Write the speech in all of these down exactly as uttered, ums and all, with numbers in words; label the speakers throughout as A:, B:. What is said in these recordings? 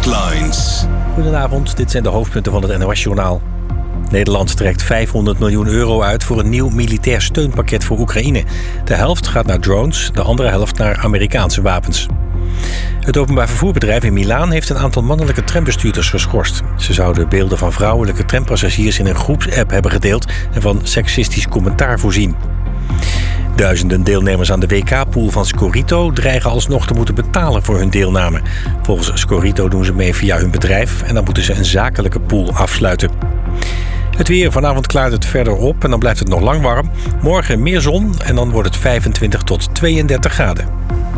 A: Headlines.
B: Goedenavond, dit zijn de hoofdpunten van het N O S-journaal. Nederland trekt vijfhonderd miljoen euro uit voor een nieuw militair steunpakket voor Oekraïne. De helft gaat naar drones, de andere helft naar Amerikaanse wapens. Het openbaar vervoerbedrijf in Milaan heeft een aantal mannelijke trambestuurders geschorst. Ze zouden beelden van vrouwelijke trampassagiers in een groepsapp hebben gedeeld en van seksistisch commentaar voorzien. Duizenden deelnemers aan de W K-pool van Scorito dreigen alsnog te moeten betalen voor hun deelname. Volgens Scorito doen ze mee via hun bedrijf en dan moeten ze een zakelijke pool afsluiten. Het weer, vanavond klaart het verder op en dan blijft het nog lang warm. Morgen meer zon en dan wordt het vijfentwintig tot tweeëndertig graden.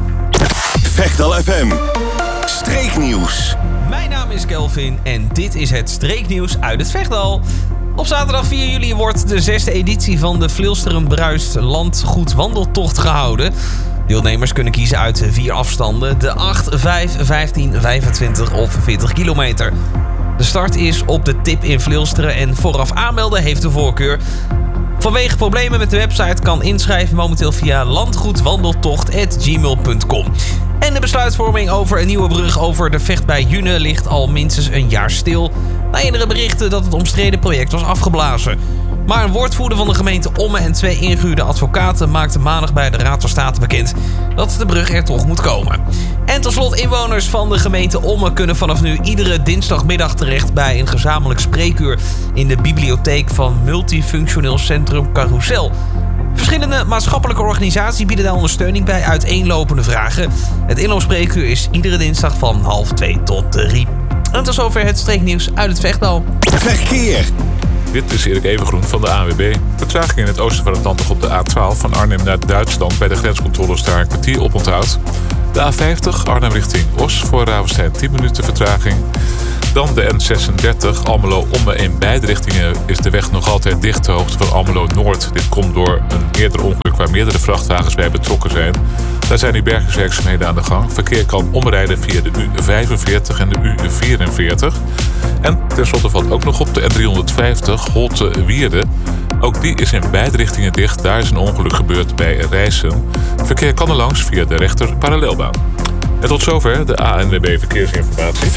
A: Vechtal F M. Streeknieuws.
C: Mijn naam is Kelvin en dit is het streeknieuws uit het Vechtdal. Op zaterdag vier juli wordt de zesde editie van de Vlilsteren Bruist Landgoed Wandeltocht gehouden. Deelnemers kunnen kiezen uit vier afstanden, de acht, vijf, vijftien, vijfentwintig of veertig kilometer. De start is op de Tip in Vlilsteren en vooraf aanmelden heeft de voorkeur. Vanwege problemen met de website kan inschrijven momenteel via landgoedwandeltocht apenstaartje gmail punt com. En de besluitvorming over een nieuwe brug over de Vecht bij June ligt al minstens een jaar stil. Na eerdere berichten dat het omstreden project was afgeblazen. Maar een woordvoerder van de gemeente Ommen en twee ingehuurde advocaten maakten maandag bij de Raad van State bekend dat de brug er toch moet komen. En tot slot, inwoners van de gemeente Ommen kunnen vanaf nu iedere dinsdagmiddag terecht bij een gezamenlijk spreekuur in de bibliotheek van Multifunctioneel Centrum Carousel. Verschillende maatschappelijke organisaties bieden daar ondersteuning bij uiteenlopende vragen. Het inloopspreekuur is iedere dinsdag van half twee tot drie. En tot zover het streeknieuws uit het Vechtdal.
A: Verkeer.
D: Dit is Erik Evengroen van de A N W B. Vertraging in het oosten van het land nog op de A twaalf van Arnhem naar Duitsland. Bij de grenscontroles daar een kwartier op onthoud. De A vijftig Arnhem richting Os voor Ravenstein tien minuten vertraging. Dan de N zesendertig Almelo-Ommen. In beide richtingen is de weg nog altijd dicht de hoogte van Almelo-Noord. Dit komt door een eerder ongeluk waar meerdere vrachtwagens bij betrokken zijn. Daar zijn nu bergingswerkzaamheden aan de gang. Verkeer kan omrijden via de U vijfenveertig en de U vierenveertig. En tenslotte valt ook nog op de N driehonderdvijftig Holte-Wierde. Ook die is in beide richtingen dicht. Daar is een ongeluk gebeurd bij Rijssen. Verkeer kan er langs via de rechter parallelbaan. En tot zover de A N W B Verkeersinformatie.